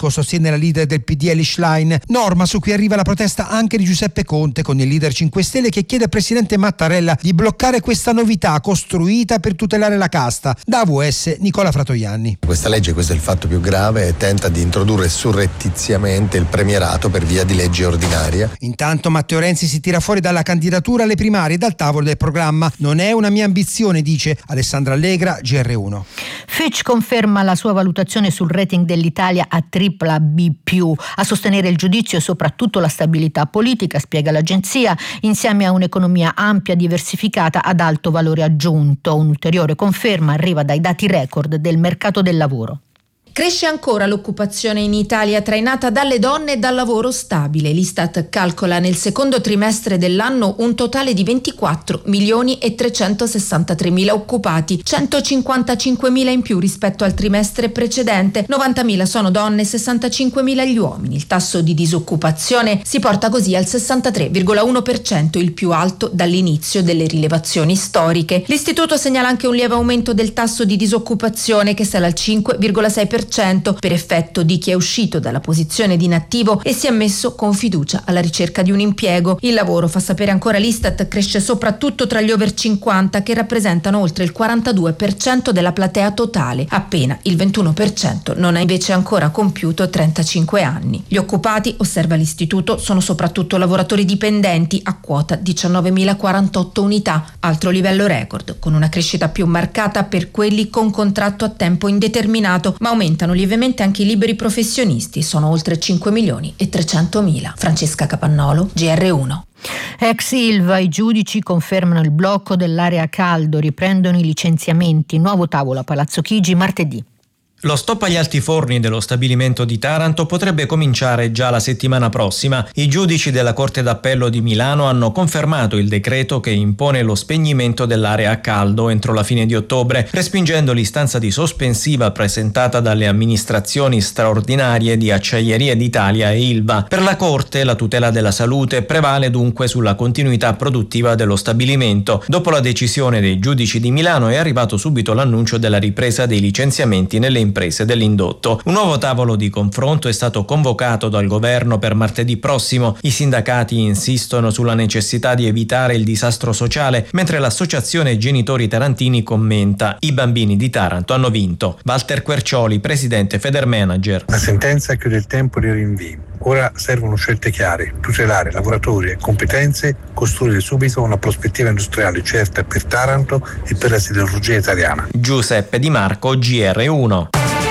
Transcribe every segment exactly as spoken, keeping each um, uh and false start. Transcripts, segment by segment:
unico, sostiene la leader del P D Elly Schlein, norma su cui arriva la protesta anche di Giuseppe Conte, con il leader cinque Stelle che chiede al presidente Mattarella di bloccare questa novità costruita per tutelare la casta. Da A V S Nicola Fratoianni. Questa legge, questo è il fatto più grave, tenta di introdurre surrettiziamente il premierato per via di legge ordinaria. Intanto Matteo Renzi si tira fuori dalla candidatura alle primarie dal tavolo del programma. Non è una mia ambizione, dice Alessandra Allegra, G R uno. Fitch conferma la sua valutazione sul rating dell'Italia a tripla B più. A sostenere il giudizio e soprattutto la stabilità politica, spiega l'agenzia, insieme a un'economia ampia, diversificata ad alto valore aggiunto. Un'ulteriore conferma arriva dai dati record del mercato del lavoro. Cresce ancora l'occupazione in Italia, trainata dalle donne e dal lavoro stabile. L'Istat calcola nel secondo trimestre dell'anno un totale di ventiquattro milioni e trecentosessantatré mila occupati, centocinquantacinquemila in più rispetto al trimestre precedente. novantamila sono donne, sessantacinquemila gli uomini. Il tasso di disoccupazione si porta così al sessantatré virgola uno per cento, il più alto dall'inizio delle rilevazioni storiche. L'istituto segnala anche un lieve aumento del tasso di disoccupazione che sale al cinque virgola sei per cento per effetto di chi è uscito dalla posizione di inattivo e si è messo con fiducia alla ricerca di un impiego. Il lavoro, fa sapere ancora l'Istat, cresce soprattutto tra gli over cinquanta, che rappresentano oltre il quarantadue per cento della platea totale. Appena il ventuno per cento non ha invece ancora compiuto trentacinque anni. Gli occupati, osserva l'istituto, sono soprattutto lavoratori dipendenti, a quota diciannovemilaquarantotto unità, altro livello record, con una crescita più marcata per quelli con contratto a tempo indeterminato, ma aumentano lievemente anche i liberi professionisti, sono oltre cinque milioni e trecentomila. Francesca Capannolo, G R uno. Ex Ilva, i giudici confermano il blocco dell'area caldo, riprendono i licenziamenti, nuovo tavolo a Palazzo Chigi martedì. Lo stop agli altiforni dello stabilimento di Taranto potrebbe cominciare già la settimana prossima. I giudici della Corte d'Appello di Milano hanno confermato il decreto che impone lo spegnimento dell'area a caldo entro la fine di ottobre, respingendo l'istanza di sospensiva presentata dalle amministrazioni straordinarie di Acciaierie d'Italia e Ilva. Per la Corte la tutela della salute prevale dunque sulla continuità produttiva dello stabilimento. Dopo la decisione dei giudici di Milano è arrivato subito l'annuncio della ripresa dei licenziamenti nelle imprese dell'indotto. Un nuovo tavolo di confronto è stato convocato dal governo per martedì prossimo. I sindacati insistono sulla necessità di evitare il disastro sociale, mentre l'associazione Genitori Tarantini commenta: i bambini di Taranto hanno vinto. Walter Quercioli, presidente Federmanager. La sentenza chiude il tempo dei rinvii. Ora servono scelte chiare, tutelare lavoratori e competenze, costruire subito una prospettiva industriale certa per Taranto e per la siderurgia italiana. Giuseppe Di Marco, G R uno.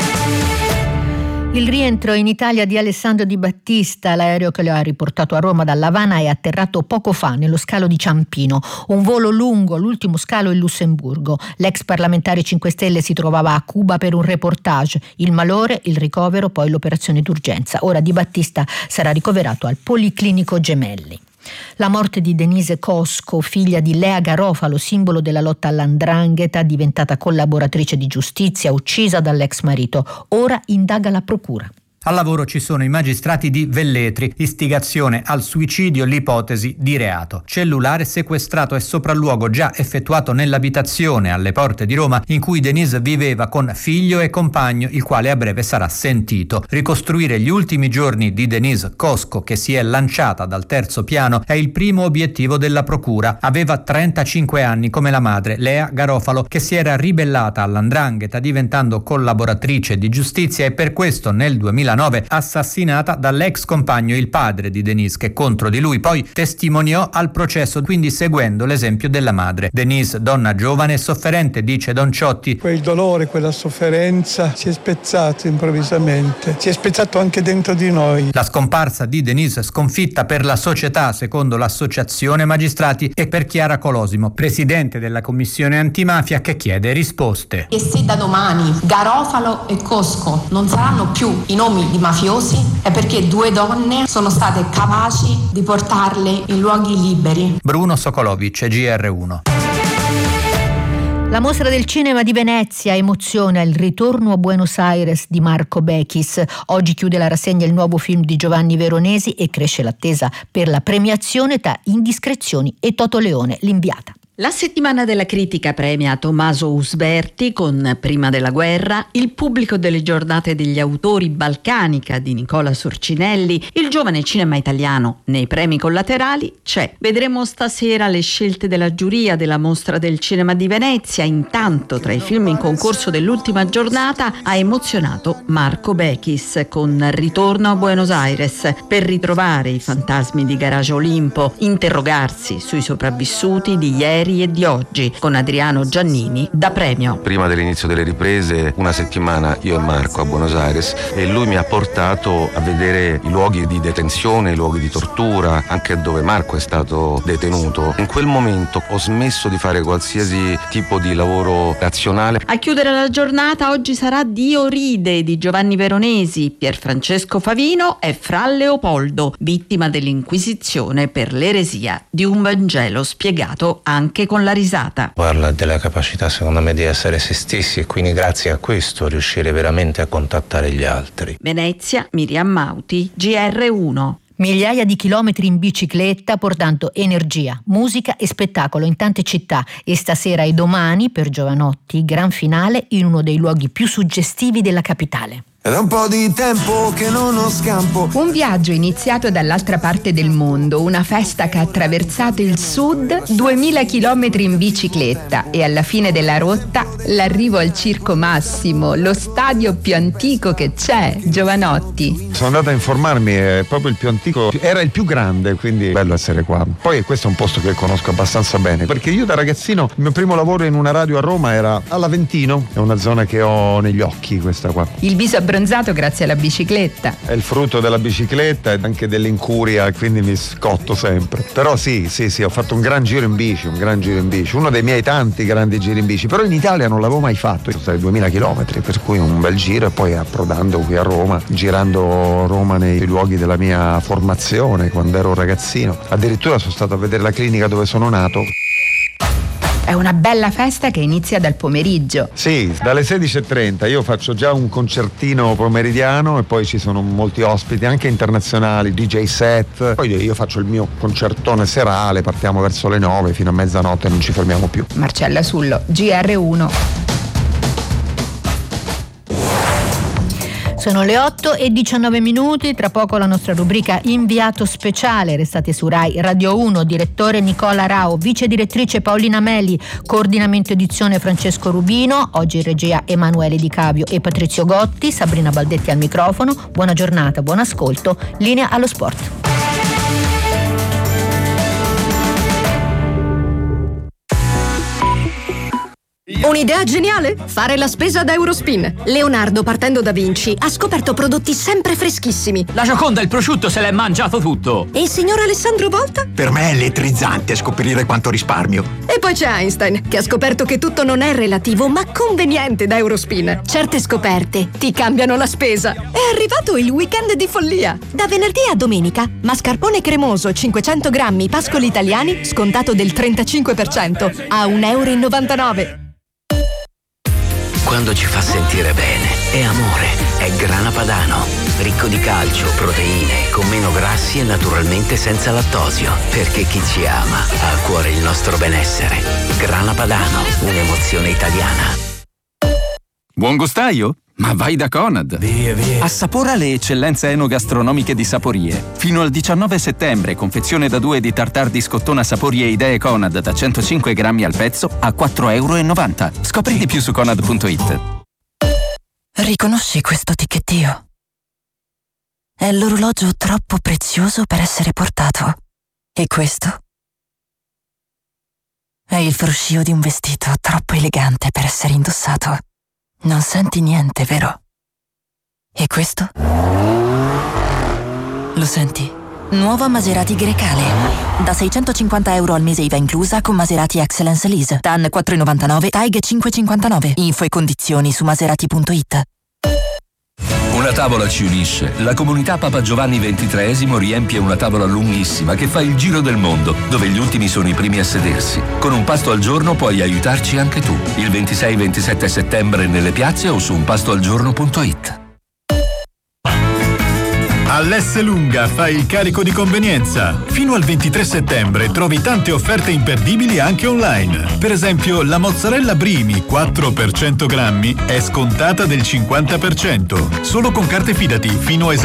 Il rientro in Italia di Alessandro Di Battista, l'aereo che lo ha riportato a Roma dall'Havana, è atterrato poco fa nello scalo di Ciampino. Un volo lungo, l'ultimo scalo in Lussemburgo. L'ex parlamentare cinque Stelle si trovava a Cuba per un reportage. Il malore, il ricovero, poi l'operazione d'urgenza. Ora Di Battista sarà ricoverato al Policlinico Gemelli. La morte di Denise Cosco, figlia di Lea Garofalo, simbolo della lotta all'andrangheta, diventata collaboratrice di giustizia, uccisa dall'ex marito. Ora indaga la procura. Al lavoro ci sono i magistrati di Velletri, istigazione al suicidio, l'ipotesi di reato. Cellulare sequestrato e sopralluogo già effettuato nell'abitazione alle porte di Roma in cui Denise viveva con figlio e compagno, il quale a breve sarà sentito. Ricostruire gli ultimi giorni di Denise Cosco, che si è lanciata dal terzo piano, è il primo obiettivo della procura. Aveva trentacinque anni come la madre, Lea Garofalo, che si era ribellata all'andrangheta diventando collaboratrice di giustizia e per questo nel duemilanove assassinata dall'ex compagno, il padre di Denise, che contro di lui poi testimoniò al processo, quindi seguendo l'esempio della madre. Denise, donna giovane e sofferente, dice Don Ciotti: quel dolore, quella sofferenza si è spezzato improvvisamente, si è spezzato anche dentro di noi. La scomparsa di Denise, sconfitta per la società secondo l'associazione magistrati, e per Chiara Colosimo, presidente della commissione antimafia, che chiede risposte. E se da domani Garofalo e Cosco non saranno più i nomi di mafiosi, è perché due donne sono state capaci di portarle in luoghi liberi. Bruno Sokolovic, G R uno. La mostra del cinema di Venezia emoziona il ritorno a Buenos Aires di Marco Bechis. Oggi chiude la rassegna il nuovo film di Giovanni Veronesi e cresce l'attesa per la premiazione tra Indiscrezioni e Toto Leone, L'inviata. La settimana della critica premia Tommaso Usberti con Prima della guerra, il pubblico delle giornate degli autori Balcanica di Nicola Sorcinelli, il giovane cinema italiano. Nei premi collaterali c'è. Vedremo stasera le scelte della giuria della Mostra del Cinema di Venezia. Intanto, tra i film in concorso dell'ultima giornata, ha emozionato Marco Bechis con Ritorno a Buenos Aires, per ritrovare i fantasmi di Garage Olimpo, interrogarsi sui sopravvissuti di ieri e di oggi, con Adriano Giannini da premio. Prima dell'inizio delle riprese, una settimana io e Marco a Buenos Aires, e lui mi ha portato a vedere i luoghi di detenzione, i luoghi di tortura, anche dove Marco è stato detenuto. In quel momento ho smesso di fare qualsiasi tipo di lavoro razionale. A chiudere la giornata oggi sarà Dio ride di Giovanni Veronesi. Pierfrancesco Favino è Fra Leopoldo, vittima dell'Inquisizione per l'eresia di un Vangelo spiegato anche con la risata. Parla della capacità, secondo me, di essere se stessi, e quindi grazie a questo riuscire veramente a contattare gli altri. Venezia, Miriam Mauti, G R uno. Migliaia di chilometri in bicicletta portando energia, musica e spettacolo in tante città, e stasera e domani per Giovanotti gran finale in uno dei luoghi più suggestivi della capitale. È da un po' di tempo che non ho scampo. Un viaggio iniziato dall'altra parte del mondo, una festa che ha attraversato il sud, duemila chilometri in bicicletta, e alla fine della rotta l'arrivo al Circo Massimo, lo stadio più antico che c'è, Giovanotti. Sono andato a informarmi, è proprio il più antico, era il più grande, quindi è bello essere qua. Poi questo è un posto che conosco abbastanza bene, perché io da ragazzino, il mio primo lavoro in una radio a Roma era all'Aventino, è una zona che ho negli occhi, questa qua. Il viso abbronzato grazie alla bicicletta. È il frutto della bicicletta e anche dell'incuria, quindi mi scotto sempre. Però sì, sì, sì, ho fatto un gran giro in bici, un gran giro in bici, uno dei miei tanti grandi giri in bici, però in Italia non l'avevo mai fatto, sono stati duemila chilometri, per cui un bel giro, e poi approdando qui a Roma, girando Roma nei luoghi della mia formazione quando ero ragazzino. Addirittura sono stato a vedere la clinica dove sono nato. È una bella festa che inizia dal pomeriggio. Sì, dalle sedici e trenta io faccio già un concertino pomeridiano, e poi ci sono molti ospiti anche internazionali, D J set. Poi io faccio il mio concertone serale, partiamo verso le nove fino a mezzanotte, non ci fermiamo più. Marcella Sullo, G R uno. Sono le otto e diciannove minuti, tra poco la nostra rubrica Inviato speciale. Restate su Rai Radio uno, direttore Nicola Rao, vice direttrice Paolina Meli, coordinamento edizione Francesco Rubino, oggi in regia Emanuele Di Cavio e Patrizio Gotti, Sabrina Baldetti al microfono. Buona giornata, buon ascolto, linea allo sport. Un'idea geniale? Fare la spesa da Eurospin. Leonardo, partendo da Vinci, ha scoperto prodotti sempre freschissimi. La Gioconda, il prosciutto, se l'è mangiato tutto. E il signor Alessandro Volta? Per me è elettrizzante scoprire quanto risparmio. E poi c'è Einstein, che ha scoperto che tutto non è relativo, ma conveniente da Eurospin. Certe scoperte ti cambiano la spesa. È arrivato il weekend di follia. Da venerdì a domenica, mascarpone cremoso cinquecento grammi Pascoli italiani, scontato del trentacinque per cento, a un euro e novantanove. Quando ci fa sentire bene, è amore, è Grana Padano. Ricco di calcio, proteine, con meno grassi e naturalmente senza lattosio. Perché chi ci ama ha a cuore il nostro benessere. Grana Padano, un'emozione italiana. Buon gustaio? Ma vai da Conad! Via, via. Assapora le eccellenze enogastronomiche di Saporie. Fino al diciannove settembre, confezione da due di tartar di scottona Saporie Idee Conad da centocinque grammi al pezzo a quattro euro e novanta. Scopri di più su conad punto it. Riconosci questo ticchettio? È l'orologio troppo prezioso per essere portato. E questo? È il fruscio di un vestito troppo elegante per essere indossato. Non senti niente, vero? E questo? Lo senti? Nuova Maserati Grecale. Da seicentocinquanta euro al mese I V A inclusa con Maserati Excellence Lease. T A N quattro virgola novantanove, T A I G cinque virgola cinquantanove. Info e condizioni su maserati punto it. Una tavola ci unisce. La comunità Papa Giovanni ventitreesimo riempie una tavola lunghissima che fa il giro del mondo, dove gli ultimi sono i primi a sedersi. Con un pasto al giorno puoi aiutarci anche tu. Il ventisei ventisette settembre nelle piazze o su unpastoalgiorno punto it. All'S Lunga fai il carico di convenienza. Fino al ventitré settembre trovi tante offerte imperdibili anche online. Per esempio, la mozzarella Brimi quattro per cento grammi è scontata del cinquanta per cento. Solo con carte Fidati fino a